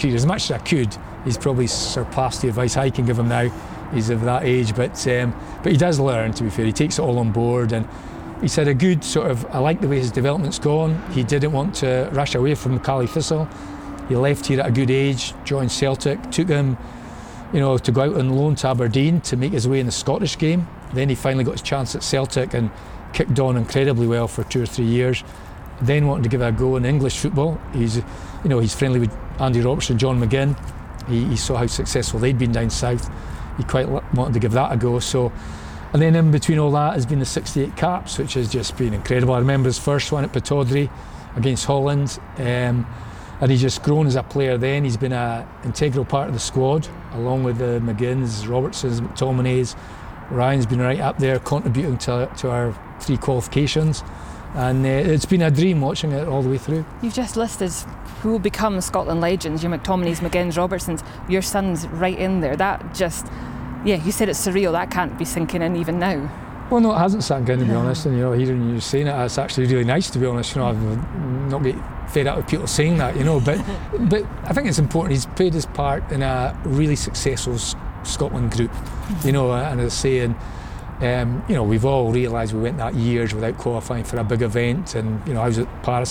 career as much as I could. He's probably surpassed the advice I can give him now. He's of that age, but he does learn, to be fair. He takes it all on board, and he's had a good sort of, I like the way his development's gone. He didn't want to rush away from Caley Thistle. He left here at a good age, joined Celtic, took him, to go out on loan to Aberdeen to make his way in the Scottish game. Then he finally got his chance at Celtic and kicked on incredibly well for 2 or 3 years. Then wanted to give it a go in English football. He's friendly with Andy Robertson, John McGinn. He saw how successful they'd been down south. He quite wanted to give that a go. So, and then in between all that has been the 68 caps, which has just been incredible. I remember his first one at Pittodrie against Holland, and he's just grown as a player. Then he's been an integral part of the squad, along with the McGinns, Robertsons, McTominays. Ryan's been right up there, contributing to our 3 qualifications, and it's been a dream watching it all the way through. You've just listed who will become Scotland legends, your McTominays, McGinns, Robertsons. Your son's right in there. That just, you said it's surreal. That can't be sinking in even now. Well, no, it hasn't sunk in, to be honest, and hearing you saying it, it's actually really nice, to be honest. I've not get fed up with people saying that, but I think it's important. He's played his part in a really successful Scotland group, and as I say, and we've all realised we went that years without qualifying for a big event, and I was at Paris